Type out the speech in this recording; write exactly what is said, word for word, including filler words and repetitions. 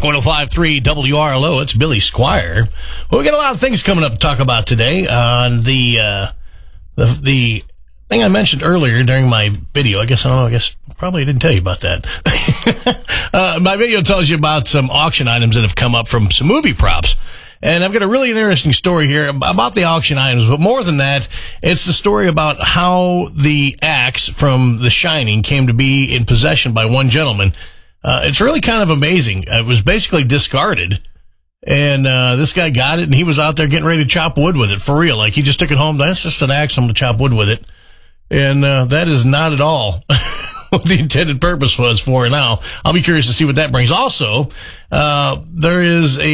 one oh five point three W R L O. It's Billy Squire. Well, we got a lot of things coming up to talk about today. On the, uh, the, the thing I mentioned earlier during my video, I guess, I don't know, I guess probably didn't tell you about that. uh, my video tells you about some auction items that have come up from some movie props. And I've got a really interesting story here about the auction items, but more than that, it's the story about how the axe from The Shining came to be in possession by one gentleman. Uh, it's really kind of amazing. It was basically discarded, and uh, this guy got it, and he was out there getting ready to chop wood with it, for real. Like, he just took it home. That's just an axe. I'm going to chop wood with it. And uh, that is not at all what the intended purpose was for now. I'll be curious to see what that brings. Also, uh, there is a